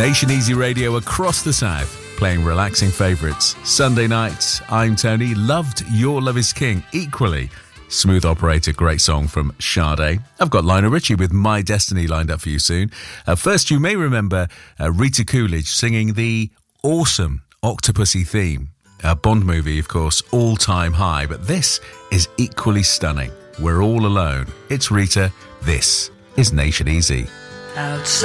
Nation Easy Radio across the South, playing relaxing favourites. Sunday nights, I'm Tony. Loved Your Love Is King equally. Smooth Operator, great song from Sade. I've got Lionel Richie with My Destiny lined up for you soon. First, you may remember Rita Coolidge singing the awesome Octopussy theme. A Bond movie, of course, All Time High. But this is equally stunning. We're all alone. It's Rita. This is Nation Easy. Outside.